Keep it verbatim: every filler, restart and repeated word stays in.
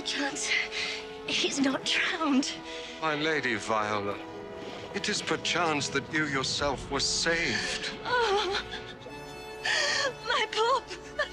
Perchance he's not drowned. My lady Viola, it is perchance that you yourself were saved. Oh, my poor